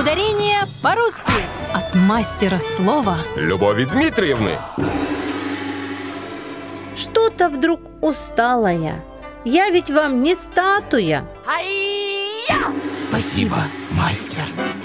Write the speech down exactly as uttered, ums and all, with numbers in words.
Ударение по-русски от мастера слова Любови Дмитриевны. Что-то вдруг устала я. Я ведь вам не статуя. Спасибо, мастер.